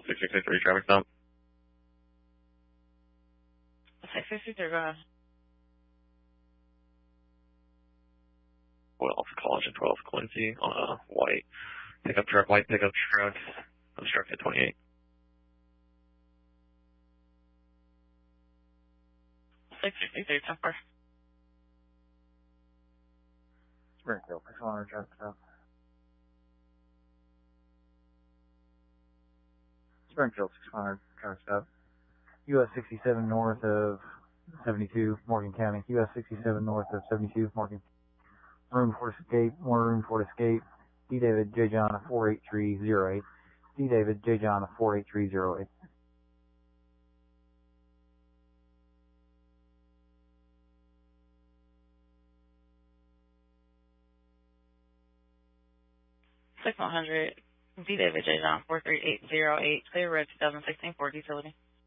6663 traffic stop. 663, go ahead. Oil Alpha College and 12 Quincy on a white pickup truck, obstructed 28. $663, 10-4. Springfield, 600 traffic stop. Springfield, 600 traffic stop. US 67 north of 72, Morgan County. US 67 north of 72, Morgan. Room for escape, more room for escape. D. David J. John 48308. D. David J. John 48308. $600, D. David J. John 43808, clear red 2016 Ford utility.